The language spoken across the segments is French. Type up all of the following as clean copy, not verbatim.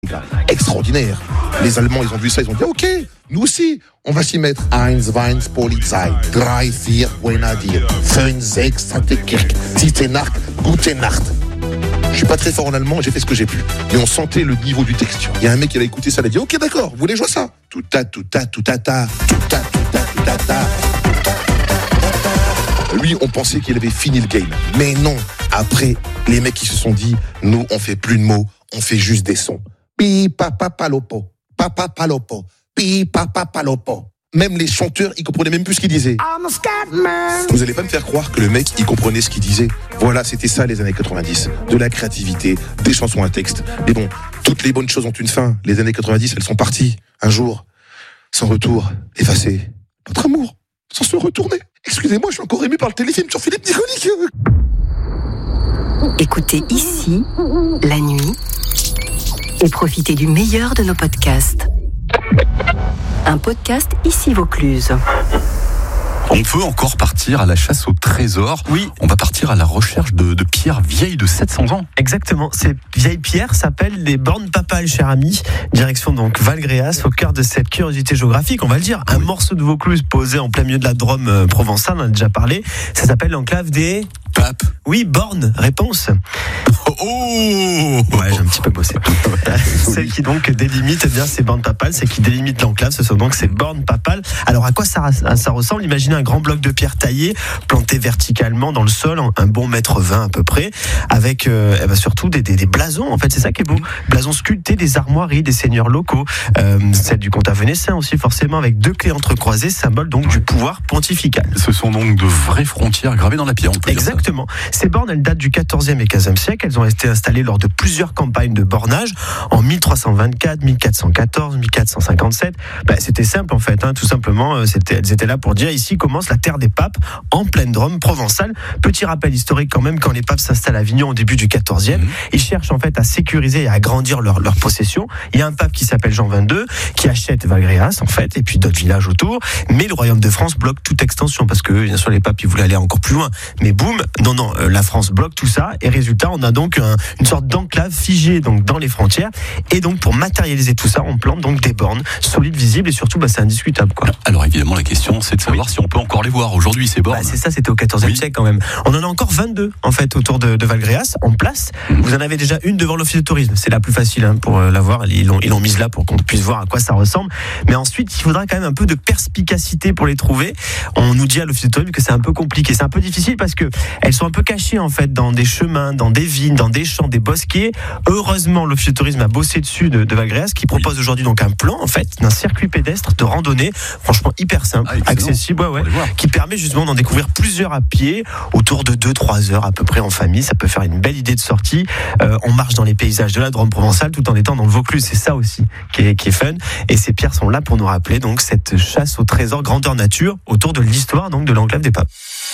Extraordinaire. Les Allemands, ils ont vu ça, ils ont dit ok, nous aussi, on va s'y mettre. 1, 2, Polizei, 3, 4, buena dir, 5, 6, Sante Kirk, Gute Nacht, Gute Nacht. Je suis pas très fort en allemand, j'ai fait ce que j'ai pu. Mais on sentait le niveau du texture. Il y a un mec qui avait écouté ça, il a dit ok d'accord, vous voulez jouer ça? Tout ta, tout ta, tout ta ta, tout ta, tout ta, tout ta ta. Lui, on pensait qu'il avait fini le game. Mais non. Après, les mecs qui se sont dit, nous, on fait plus de mots, on fait juste des sons. Pi, papa, palopo. Papa, palopo. Pi, papa, palopo. Même les chanteurs, ils comprenaient même plus ce qu'ils disaient. Vous allez pas me faire croire que le mec, il comprenait ce qu'il disait. Voilà, c'était ça les années 90. De la créativité, des chansons à texte. Mais bon, toutes les bonnes choses ont une fin. Les années 90, elles sont parties. Un jour, sans retour, effacé. Notre amour, sans se retourner. Excusez-moi, je suis encore ému par le téléfilm sur Philippe Nicolic. Écoutez ici, la nuit, et profitez du meilleur de nos podcasts. Un podcast Ici Vaucluse. On peut encore partir à la chasse au trésor. Oui. On va partir à la recherche de pierres vieilles de 700 ans. Exactement. Ces vieilles pierres s'appellent des bornes papales, cher ami. Direction donc Valgréas, au cœur de cette curiosité géographique, on va le dire. Un morceau de Vaucluse posé en plein milieu de la Drôme provençale, on en a déjà parlé. Ça s'appelle l'enclave des... Papes. Oui, bornes. Réponse. Oh ouais, j'ai un petit peu bossé. Celle qui donc délimite bien ces bornes papales, c'est qui délimite l'enclave, ce sont donc ces bornes papales. Alors à quoi ça ressemble? Imaginez un grand bloc de pierre taillé, planté verticalement dans le sol, un bon 1,20 m à peu près, avec surtout des blasons, en fait, c'est ça qui est beau. Blasons sculptés, des armoiries, des seigneurs locaux, celle du comtat vénétien aussi forcément, avec 2 clés entrecroisées, symbole donc du pouvoir pontifical. Ce sont donc de vraies frontières gravées dans la pierre, on peut dire ça. Exactement. Ces bornes, elles datent du 14e et 15e siècle. Elles ont été installées lors de plusieurs campagnes de bornage en 1324, 1414, 1457. C'était simple en fait, tout simplement. Elles étaient là pour dire ici commence la terre des papes en pleine Drôme provençale. Petit rappel historique quand même, quand les papes s'installent à Avignon au début du 14e, ils cherchent en fait à sécuriser et à agrandir leur possession. Il y a un pape qui s'appelle Jean XXII qui achète Valgréas en fait et puis d'autres villages autour. Mais le royaume de France bloque toute extension parce que bien sûr les papes ils voulaient aller encore plus loin. Mais boum, non, la France bloque tout ça et résultat on a donc une sorte d'enclave figée donc dans les frontières et donc pour matérialiser tout ça on plante donc des bornes solides, visibles et surtout c'est indiscutable quoi. Alors évidemment la question c'est de savoir si on peut encore les voir aujourd'hui ces bornes. C'est ça, c'était au 14e siècle quand même. On en a encore 22 en fait autour de Valgréas en place. Vous en avez déjà une devant l'office de tourisme, c'est la plus facile pour la voir, ils l'ont mise là pour qu'on puisse voir à quoi ça ressemble. Mais ensuite il faudra quand même un peu de perspicacité pour les trouver. On nous dit à l'office de tourisme que c'est un peu compliqué, c'est un peu difficile parce que elles sont un peu cachées en fait dans des chemins, dans des vignes, dans des champs, des bosquets. Heureusement, l'office de tourisme a bossé dessus de Valgréas qui propose aujourd'hui donc un plan en fait d'un circuit pédestre de randonnée, franchement hyper simple, accessible, qui permet justement d'en découvrir plusieurs à pied, autour de 2-3 heures à peu près en famille. Ça peut faire une belle idée de sortie. On marche dans les paysages de la Drôme provençale tout en étant dans le Vaucluse. C'est ça aussi qui est fun. Et ces pierres sont là pour nous rappeler donc cette chasse au trésor grandeur nature autour de l'histoire donc de l'enclave des papes.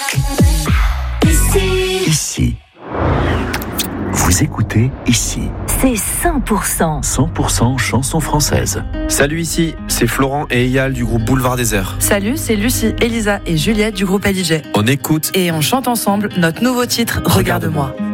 Ici. Vous écoutez Ici. C'est 100%. 100% chansons françaises. Salut, ici, c'est Florent et Eyal du groupe Boulevard Désert. Salut, c'est Lucie, Elisa et Juliette du groupe LIJ. On écoute et on chante ensemble notre nouveau titre Regarde-moi.